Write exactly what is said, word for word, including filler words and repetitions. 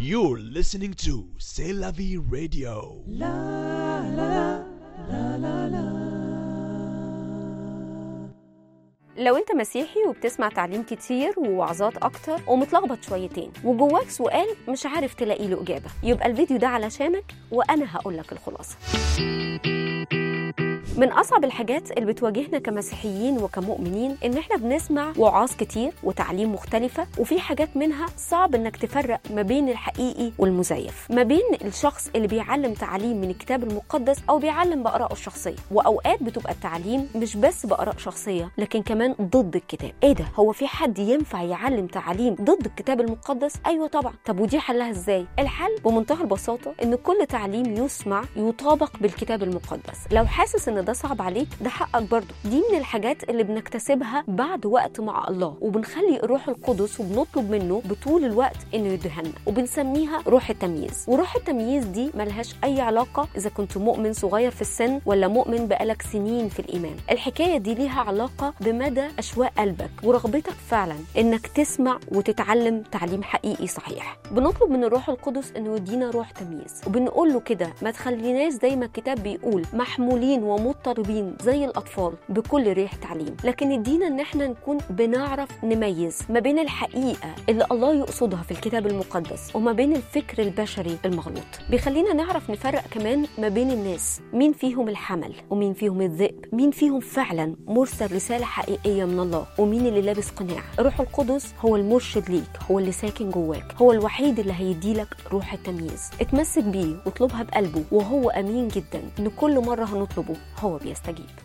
You're listening to C'est la vie radio. La la la la la. لو انت مسيحي وبتسمع تعليم كتير ووعظات اكتر ومتلخبط شويتين وجواك سؤال مش عارف تلاقي له اجابه، يبقى الفيديو ده علشانك وانا هقولك الخلاصه. من أصعب الحاجات اللي بتواجهنا كمسيحيين وكمؤمنين إن إحنا بنسمع وعاظ كتير وتعليم مختلفة، وفي حاجات منها صعب إنك تفرق ما بين الحقيقي والمزيف، ما بين الشخص اللي بيعلم تعليم من الكتاب المقدس أو بيعلم بآرائه الشخصية. وأوقات بتبقى التعليم مش بس بآراء شخصية لكن كمان ضد الكتاب. إيه ده؟ هو في حد ينفع يعلم تعليم ضد الكتاب المقدس؟ أيوة طبعا. طب ودي حلها إزاي؟ الحل بمنتهى البساطة إن كل تعليم يسمع يطابق بالكتاب المقدس. لو حاسس إن ده صعب عليك، ده حقك برضو. دي من الحاجات اللي بنكتسبها بعد وقت مع الله، وبنخلي الروح القدس وبنطلب منه بطول الوقت انه يدهنا، وبنسميها روح التمييز. وروح التمييز دي ملهاش اي علاقة اذا كنت مؤمن صغير في السن ولا مؤمن بقالك سنين في الايمان. الحكاية دي ليها علاقة بمدى اشواق قلبك ورغبتك فعلا انك تسمع وتتعلم تعليم حقيقي صحيح. بنطلب من الروح القدس انه يدينا روح تمييز، وبنقول له كده ما تخليناش زي ما الكتاب بيقول محمولين ومضطربين زي الأطفال بكل ريح تعليم، لكن ادينا ان احنا نكون بنعرف نميز ما بين الحقيقة اللي الله يقصدها في الكتاب المقدس وما بين الفكر البشري المغلوط. بيخلينا نعرف نفرق كمان ما بين الناس، مين فيهم الحمل ومين فيهم الذئب، مين فيهم فعلا مرسل رسالة حقيقية من الله ومين اللي لابس قناع. الروح القدس هو المرشد ليك، هو اللي ساكن جواك، هو الوحيد اللي هيديلك روح التمييز. اتمسك بيه واطلبها بقلبه، وهو أمين جدا ان كل مرة هنطلبه هو بيستجيب.